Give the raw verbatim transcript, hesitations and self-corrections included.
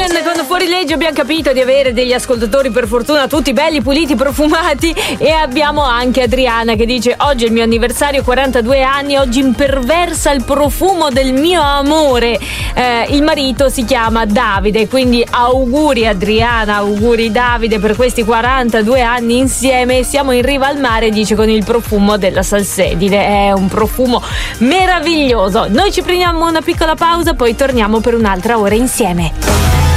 Weekend con Fuorilegge abbiamo capito di avere degli ascoltatori per fortuna tutti belli, puliti, profumati, e abbiamo anche Adriana che dice: oggi è il mio anniversario, quarantadue anni, oggi imperversa il profumo del mio amore. Eh, il marito si chiama Davide, quindi auguri Adriana, auguri Davide per questi quarantadue anni insieme. Siamo in riva al mare, dice, con il profumo della salsedine, è un profumo meraviglioso. Noi ci prendiamo una piccola pausa, poi torniamo per un'altra ora insieme.